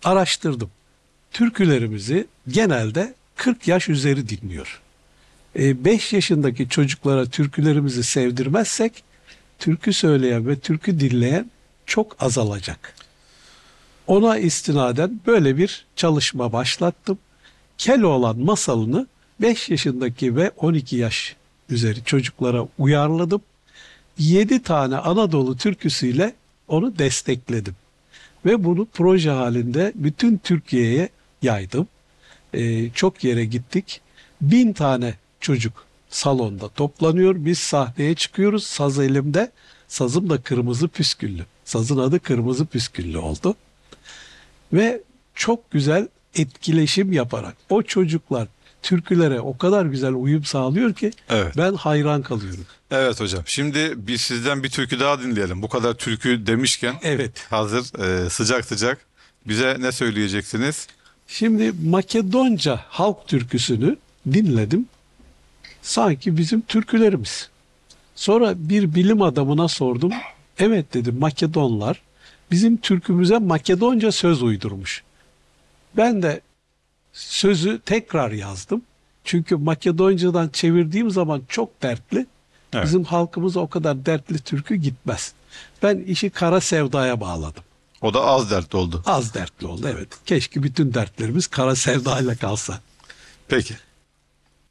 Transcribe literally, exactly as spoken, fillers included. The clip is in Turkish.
araştırdım. Türkülerimizi genelde kırk yaş üzeri dinliyor. beş yaşındaki çocuklara türkülerimizi sevdirmezsek türkü söyleyen ve türkü dinleyen çok azalacak. Ona istinaden böyle bir çalışma başlattım. Keloğlan masalını beş yaşındaki ve on iki yaş üzeri çocuklara uyarladım. yedi tane Anadolu türküsüyle onu destekledim. Ve bunu proje halinde bütün Türkiye'ye yaydım. Ee, çok yere gittik. Bin tane çocuk salonda toplanıyor. Biz sahneye çıkıyoruz. Saz elimde. Sazım da kırmızı püsküllü. Sazın adı Kırmızı Püsküllü oldu. Ve çok güzel etkileşim yaparak o çocuklar türkülere o kadar güzel uyum sağlıyor ki Evet. ben hayran kalıyorum. Evet hocam. Şimdi biz sizden bir türkü daha dinleyelim. Bu kadar türkü demişken Evet. hazır e, sıcak sıcak bize ne söyleyeceksiniz? Şimdi Makedonca halk türküsünü dinledim. Sanki bizim türkülerimiz. Sonra bir bilim adamına sordum. Evet dedi, Makedonlar bizim türkümüze Makedonca söz uydurmuş. Ben de sözü tekrar yazdım. Çünkü Makedoncadan çevirdiğim zaman çok dertli. Evet. Bizim halkımıza o kadar dertli türkü gitmez. Ben işi kara sevdaya bağladım. O da az dertli oldu. Az dertli oldu, evet. Keşke bütün dertlerimiz kara sevdayla kalsa. Peki.